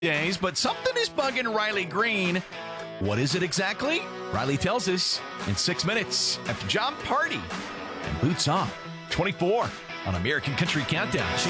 days, but something is bugging Riley Green. What is it exactly? Riley tells us in 6 minutes after John Party and Boots On 24 on American Country Countdown.